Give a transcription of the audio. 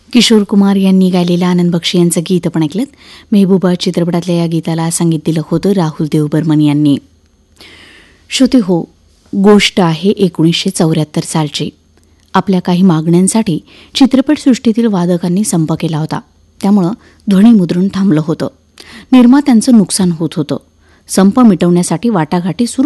किशोर कुमार यांनी गायलेलं आनंद बक्षी यांचं गीत आपण ऐकलं. मेहबूबा चित्रपटातल्या या गीताला संगीत दिलं होतं राहुल देव बर्मन यांनी. श्रोते हो, गोष्ट आहे 1974 सालची. आपल्या काही मागण्यांसाठी चित्रपटसृष्टीतील वादकांनी संप केला होता. त्यामुळं ध्वनिमुद्रण थांबलं होतं. निर्मात्यांचं नुकसान होत होतं. संप मिटवण्यासाठी वाटाघाटी सुरू